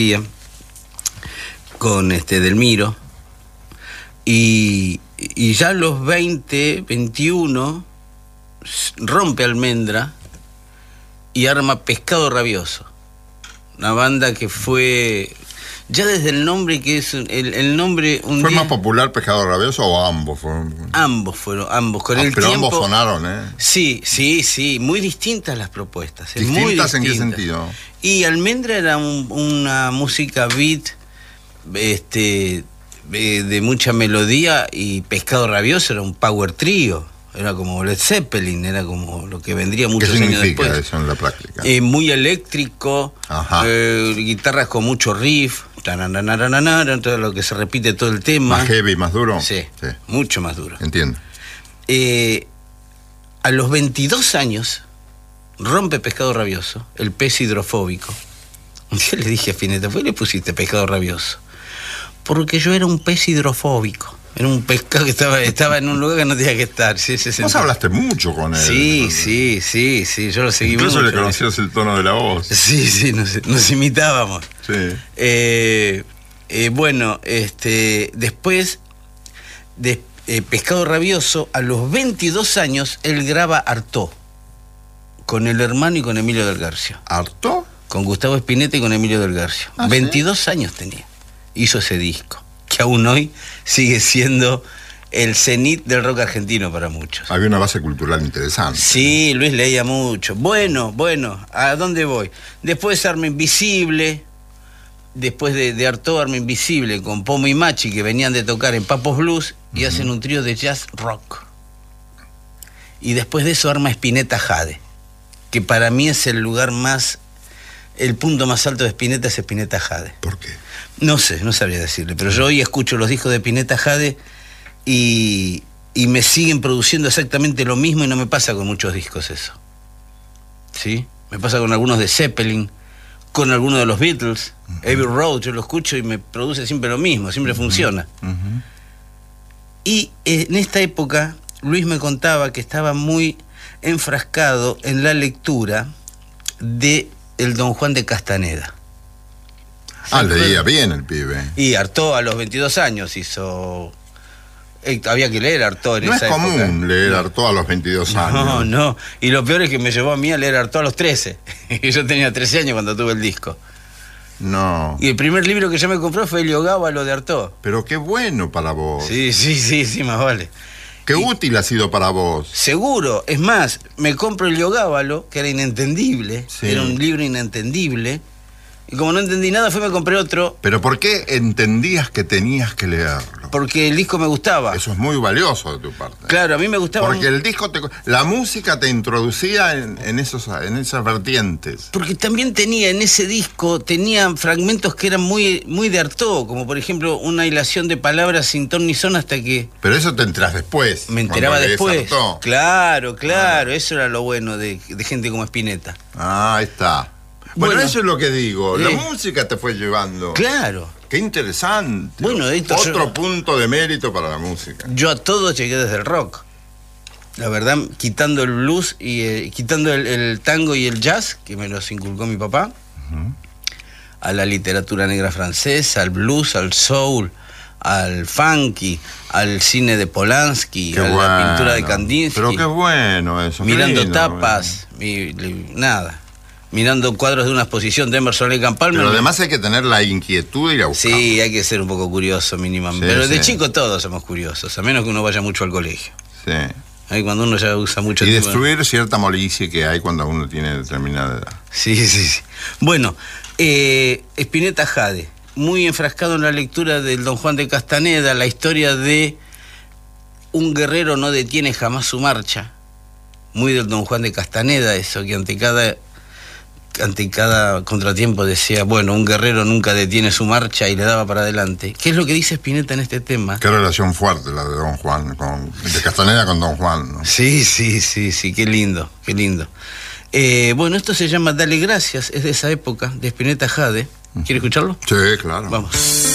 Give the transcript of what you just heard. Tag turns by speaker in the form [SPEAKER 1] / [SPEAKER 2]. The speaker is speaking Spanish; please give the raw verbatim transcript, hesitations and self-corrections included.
[SPEAKER 1] con este Delmiro, y, y ya a los veinte, veintiuno rompe Almendra y arma Pescado Rabioso, una banda que fue ya desde el nombre, que es el, el nombre un
[SPEAKER 2] ¿Fue
[SPEAKER 1] día,
[SPEAKER 2] más popular Pescado Rabioso o ambos fueron?
[SPEAKER 1] ambos fueron, ambos con
[SPEAKER 2] ah,
[SPEAKER 1] el
[SPEAKER 2] pero
[SPEAKER 1] tiempo.
[SPEAKER 2] ambos sonaron, ¿eh?
[SPEAKER 1] Sí, sí, sí, muy distintas las propuestas.
[SPEAKER 2] ¿Distintas,
[SPEAKER 1] muy distintas
[SPEAKER 2] en qué sentido?
[SPEAKER 1] Y Almendra era un, una música beat, este, de, de mucha melodía, y Pescado Rabioso era un power trío, era como Led Zeppelin, era como lo que vendría muchos
[SPEAKER 2] ¿Qué
[SPEAKER 1] años
[SPEAKER 2] significa
[SPEAKER 1] después.
[SPEAKER 2] eso en la práctica?
[SPEAKER 1] Eh, muy eléctrico, eh, guitarras con mucho riff, todo lo que se repite todo el tema.
[SPEAKER 2] ¿Más heavy, más duro?
[SPEAKER 1] Sí,
[SPEAKER 2] sí.
[SPEAKER 1] Mucho más duro.
[SPEAKER 2] Entiendo.
[SPEAKER 1] Eh, a los veintidós años rompe Pescado Rabioso, el pez hidrofóbico. Yo le dije a Spinetta, ¿por qué le pusiste Pescado Rabioso? Porque yo era un pez hidrofóbico. Era un pescado que estaba, estaba en un lugar que no tenía que estar. Sí, se
[SPEAKER 2] Vos hablaste mucho con él.
[SPEAKER 1] Sí, ¿no? sí, sí, sí, yo lo seguí
[SPEAKER 2] Incluso
[SPEAKER 1] mucho.
[SPEAKER 2] le conocías el tono de la voz.
[SPEAKER 1] Sí, sí, nos, nos imitábamos.
[SPEAKER 2] Sí.
[SPEAKER 1] Eh, eh, bueno, este, después de eh, Pescado Rabioso, a los veintidós años, él graba Artaud, con el hermano y con Emilio del Garcio.
[SPEAKER 2] ¿Artaud?
[SPEAKER 1] Con Gustavo Spinetta y con Emilio del Garcio.
[SPEAKER 2] ¿Ah,
[SPEAKER 1] veintidós
[SPEAKER 2] sí?
[SPEAKER 1] años tenía. Hizo ese disco, que aún hoy sigue siendo el cenit del rock argentino para muchos.
[SPEAKER 2] Había una base cultural interesante.
[SPEAKER 1] Sí, Luis leía mucho. Bueno, bueno, ¿a dónde voy? Después Arma Invisible, después de, de Artaud, Arma Invisible, con Pomo y Machi, que venían de tocar en Papos Blues, y uh-huh. hacen un trío de jazz rock. Y después de eso arma Spinetta Jade, que para mí es el lugar más, el punto más alto de Spinetta es Spinetta Jade.
[SPEAKER 2] ¿Por qué?
[SPEAKER 1] No sé, no sabría decirle, pero yo hoy escucho los discos de Spinetta Jade y, y me siguen produciendo exactamente lo mismo, y no me pasa con muchos discos eso. ¿Sí? Me pasa con algunos de Zeppelin, con algunos de los Beatles, uh-huh. Abbey Road, yo lo escucho y me produce siempre lo mismo, siempre uh-huh. funciona. Uh-huh. Y en esta época, Luis me contaba que estaba muy enfrascado en la lectura de el Don Juan de Castaneda.
[SPEAKER 2] Ah, leía bien el pibe.
[SPEAKER 1] Y Artaud a los veintidós años hizo... Eh, había que leer Artaud en
[SPEAKER 2] no
[SPEAKER 1] esa
[SPEAKER 2] época. No es común
[SPEAKER 1] época.
[SPEAKER 2] leer Artaud a los veintidós años.
[SPEAKER 1] No, no. Y lo peor es que me llevó a mí a leer Artaud a los trece. Yo tenía trece años cuando tuve el disco.
[SPEAKER 2] No.
[SPEAKER 1] Y el primer libro que yo me compré fue Helio Gábalo de Artaud.
[SPEAKER 2] Pero qué bueno para vos.
[SPEAKER 1] Sí, sí, sí, sí, más vale.
[SPEAKER 2] Qué
[SPEAKER 1] y,
[SPEAKER 2] útil ha sido para vos.
[SPEAKER 1] Seguro. Es más, me compro Helio Gábalo, que era inentendible. Sí. Era un libro inentendible. Y como no entendí nada, fui y me compré otro.
[SPEAKER 2] ¿Pero por qué entendías que tenías que leerlo?
[SPEAKER 1] Porque el disco me gustaba.
[SPEAKER 2] Eso es muy valioso de tu parte.
[SPEAKER 1] Claro, a mí me gustaba.
[SPEAKER 2] Porque el disco, te, la música te introducía en, en, esos, en esas vertientes.
[SPEAKER 1] Porque también tenía, en ese disco, tenía fragmentos que eran muy, muy de Artaud, como por ejemplo una hilación de palabras sin ton ni son hasta que...
[SPEAKER 2] Pero eso te enterás después.
[SPEAKER 1] Me enteraba después. Claro, claro, ah. Eso era lo bueno de, de gente como Spinetta.
[SPEAKER 2] Ah, ahí está. Bueno, bueno, eso es lo que digo.
[SPEAKER 1] ¿eh?
[SPEAKER 2] La música te fue llevando.
[SPEAKER 1] Claro.
[SPEAKER 2] Qué interesante.
[SPEAKER 1] Bueno, esto
[SPEAKER 2] Otro
[SPEAKER 1] yo,
[SPEAKER 2] punto de mérito para la música.
[SPEAKER 1] Yo a todo llegué desde el rock. La verdad, quitando el blues y eh, quitando el, el tango y el jazz, que me los inculcó mi papá, uh-huh. a la literatura negra francesa, al blues, al soul, al funky, al cine de Polanski,
[SPEAKER 2] qué
[SPEAKER 1] a
[SPEAKER 2] bueno.
[SPEAKER 1] la pintura de Kandinsky.
[SPEAKER 2] Pero qué bueno eso.
[SPEAKER 1] Mirando
[SPEAKER 2] lindo,
[SPEAKER 1] tapas, mi, li, nada. Mirando cuadros de una exposición de Emerson Lake and Palmer.
[SPEAKER 2] Pero además hay que tener la inquietud de ir a buscar.
[SPEAKER 1] Sí, hay que ser un poco curioso mínimamente. Sí, pero de sí. chico todos somos curiosos, a menos que uno vaya mucho al colegio.
[SPEAKER 2] Sí.
[SPEAKER 1] Ahí cuando uno ya usa mucho
[SPEAKER 2] y
[SPEAKER 1] tiempo.
[SPEAKER 2] destruir cierta molicie que hay cuando uno tiene determinada edad.
[SPEAKER 1] Sí, sí, sí. Bueno, eh, Spinetta Jade, muy enfrascado en la lectura del Don Juan de Castaneda, la historia de un guerrero no detiene jamás su marcha. Muy del Don Juan de Castaneda, eso, que ante cada... ante cada contratiempo decía, bueno, un guerrero nunca detiene su marcha y le daba para adelante. ¿Qué es lo que dice Spinetta en este tema?
[SPEAKER 2] Qué relación fuerte la de Don Juan, con, de Castaneda con Don Juan, ¿no?
[SPEAKER 1] Sí, sí, sí, sí, qué lindo, qué lindo. Eh, bueno, esto se llama Dale Gracias, es de esa época, de Spinetta Jade. ¿Quiere escucharlo?
[SPEAKER 2] Sí, claro.
[SPEAKER 1] Vamos.